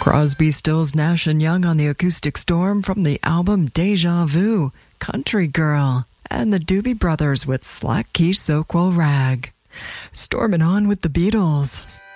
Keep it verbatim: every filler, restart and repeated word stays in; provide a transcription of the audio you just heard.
Crosby, Stills, Nash and Young on the Acoustic Storm from the album Deja Vu, Country Girl, and the Doobie Brothers with Slack Key Soquel Rag. Storming on with the Beatles.